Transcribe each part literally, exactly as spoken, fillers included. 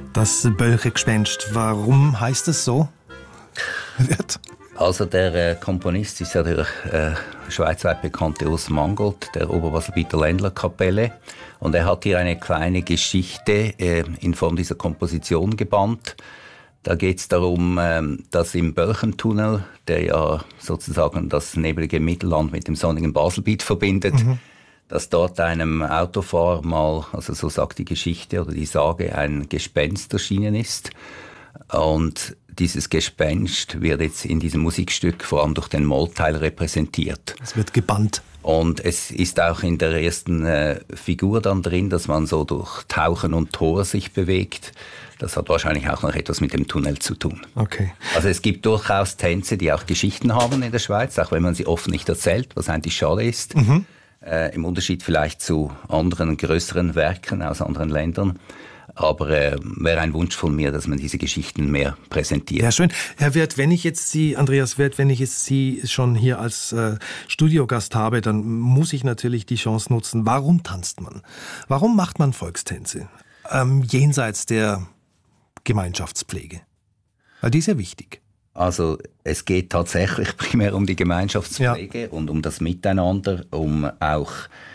Das Bölche-Gespenst. Warum heißt es so? Also der äh, Komponist ist ja der äh, schweizweit bekannte Urs Mangold, der Oberbaselbieter Ländlerkapelle. Und er hat hier eine kleine Geschichte äh, in Form dieser Komposition gebannt. Da geht es darum, äh, dass im Bölchentunnel, der ja sozusagen das nebelige Mittelland mit dem sonnigen Baselbiet verbindet, mhm. dass dort einem Autofahrer mal, also so sagt die Geschichte oder die Sage, ein Gespenst erschienen ist. Und dieses Gespenst wird jetzt in diesem Musikstück vor allem durch den Mollteil repräsentiert. Es wird gebannt. Und es ist auch in der ersten äh, Figur dann drin, dass man so durch Tauchen und Tor sich bewegt. Das hat wahrscheinlich auch noch etwas mit dem Tunnel zu tun. Okay. Also es gibt durchaus Tänze, die auch Geschichten haben in der Schweiz, auch wenn man sie oft nicht erzählt, was eigentlich schade ist. Mhm. Äh, im Unterschied vielleicht zu anderen größeren Werken aus anderen Ländern. Aber äh, wäre ein Wunsch von mir, dass man diese Geschichten mehr präsentiert. Ja, schön. Herr Wirth, wenn ich jetzt Sie, Andreas Wirth, wenn ich jetzt Sie schon hier als äh, Studiogast habe, dann muss ich natürlich die Chance nutzen. Warum tanzt man? Warum macht man Volkstänze? Ähm, jenseits der Gemeinschaftspflege. Weil die ist ja wichtig. Also es geht tatsächlich primär um die Gemeinschaftspflege ja. und um das Miteinander, um auch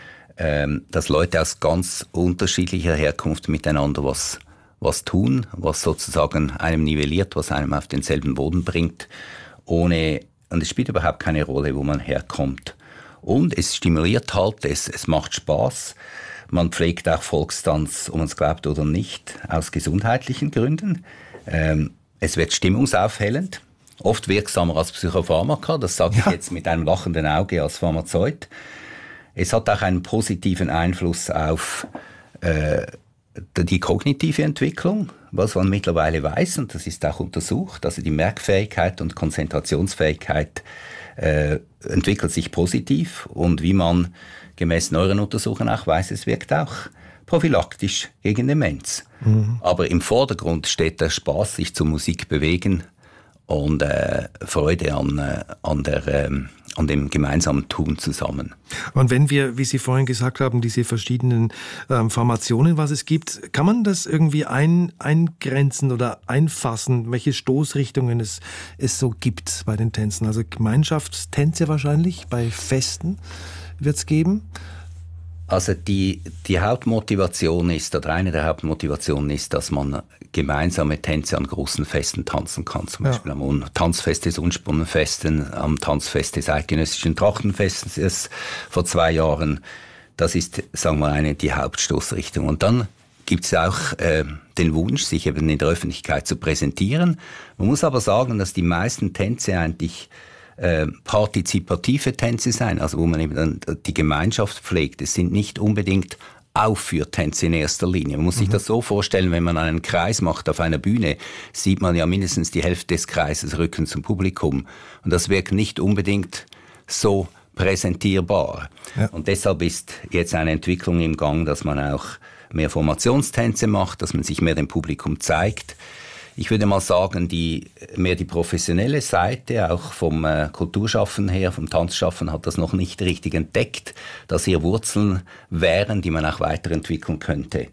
dass Leute aus ganz unterschiedlicher Herkunft miteinander was, was tun, was sozusagen einem nivelliert, was einem auf denselben Boden bringt, ohne, und es spielt überhaupt keine Rolle, wo man herkommt. Und es stimuliert halt, es, es macht Spaß. Man pflegt auch Volkstanz, ob man es glaubt oder nicht, aus gesundheitlichen Gründen. Ähm, es wird stimmungsaufhellend, oft wirksamer als Psychopharmaka, das sage ich ja. jetzt mit einem lachenden Auge als Pharmazeut. Es hat auch einen positiven Einfluss auf äh, die kognitive Entwicklung, was man mittlerweile weiß, und das ist auch untersucht. Also die Merkfähigkeit und Konzentrationsfähigkeit äh, entwickelt sich positiv. Und wie man gemäß neueren Untersuchungen auch weiß, es wirkt auch prophylaktisch gegen Demenz. Mhm. Aber im Vordergrund steht der Spaß, sich zur Musik bewegen und äh, Freude an, äh, an, der, äh, an dem gemeinsamen Tun zusammen. Und wenn wir, wie Sie vorhin gesagt haben, diese verschiedenen ähm, Formationen, was es gibt, kann man das irgendwie ein, eingrenzen oder einfassen, welche Stoßrichtungen es, es so gibt bei den Tänzen? Also Gemeinschaftstänze wahrscheinlich, bei Festen wird es geben? Also die, die Hauptmotivation ist, oder eine der Hauptmotivationen ist, dass man gemeinsame Tänze an großen Festen tanzen kann. Zum ja. Beispiel am Tanzfest des Unspunnenfesten, am Tanzfest des eidgenössischen Trachtenfestes vor zwei Jahren. Das ist, sagen wir, eine, die Hauptstoßrichtung. Und dann gibt es auch äh, den Wunsch, sich eben in der Öffentlichkeit zu präsentieren. Man muss aber sagen, dass die meisten Tänze eigentlich Äh, partizipative Tänze sein, also wo man eben die Gemeinschaft pflegt. Es sind nicht unbedingt Aufführtänze in erster Linie. Man muss mhm. sich das so vorstellen, wenn man einen Kreis macht auf einer Bühne, sieht man ja mindestens die Hälfte des Kreises Rücken zum Publikum. Und das wirkt nicht unbedingt so präsentierbar. Ja. Und deshalb ist jetzt eine Entwicklung im Gang, dass man auch mehr Formationstänze macht, dass man sich mehr dem Publikum zeigt. Ich würde mal sagen, die, mehr die professionelle Seite, auch vom äh, Kulturschaffen her, vom Tanzschaffen, hat das noch nicht richtig entdeckt, dass hier Wurzeln wären, die man auch weiterentwickeln könnte.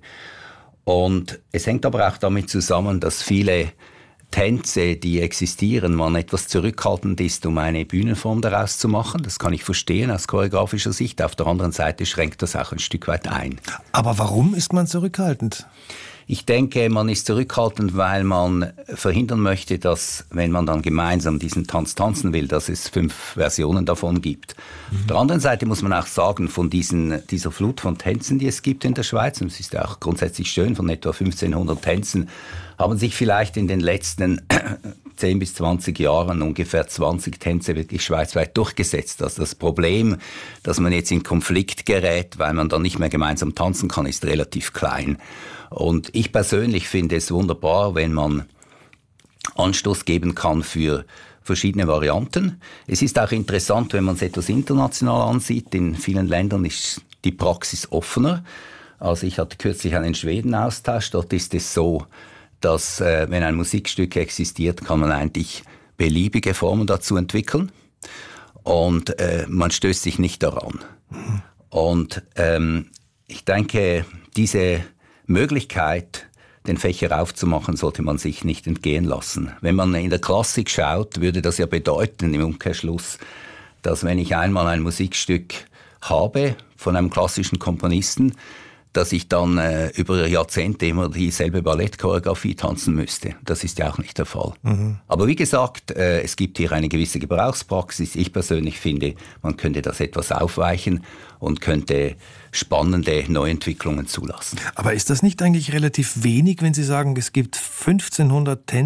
Und es hängt aber auch damit zusammen, dass viele Tänze, die existieren, man etwas zurückhaltend ist, um eine Bühnenform daraus zu machen. Das kann ich verstehen aus choreografischer Sicht. Auf der anderen Seite schränkt das auch ein Stück weit ein. Aber warum ist man zurückhaltend? Ich denke, man ist zurückhaltend, weil man verhindern möchte, dass, wenn man dann gemeinsam diesen Tanz tanzen will, dass es fünf Versionen davon gibt. Mhm. Auf der anderen Seite muss man auch sagen, von diesen, dieser Flut von Tänzen, die es gibt in der Schweiz, und es ist ja auch grundsätzlich schön, von etwa fünfzehnhundert Tänzen, haben sich vielleicht in den letzten zehn bis zwanzig Jahren ungefähr zwanzig Tänze wirklich schweizweit durchgesetzt. Also das Problem, dass man jetzt in Konflikt gerät, weil man dann nicht mehr gemeinsam tanzen kann, ist relativ klein. Und ich persönlich finde es wunderbar, wenn man Anstoß geben kann für verschiedene Varianten. Es ist auch interessant, wenn man es etwas international ansieht. In vielen Ländern ist die Praxis offener. Also ich hatte kürzlich einen Schweden-Austausch. Dort ist es so, dass äh, wenn ein Musikstück existiert, kann man eigentlich beliebige Formen dazu entwickeln. Und äh, man stößt sich nicht daran. Mhm. Und ähm, ich denke, diese Möglichkeit, den Fächer aufzumachen, sollte man sich nicht entgehen lassen. Wenn man in der Klassik schaut, würde das ja bedeuten im Umkehrschluss, dass wenn ich einmal ein Musikstück habe von einem klassischen Komponisten, dass ich dann äh, über Jahrzehnte immer dieselbe Ballettchoreografie tanzen müsste. Das ist ja auch nicht der Fall. Mhm. Aber wie gesagt, äh, es gibt hier eine gewisse Gebrauchspraxis. Ich persönlich finde, man könnte das etwas aufweichen und könnte spannende Neuentwicklungen zulassen. Aber ist das nicht eigentlich relativ wenig, wenn Sie sagen, es gibt fünfzehnhundert Tänze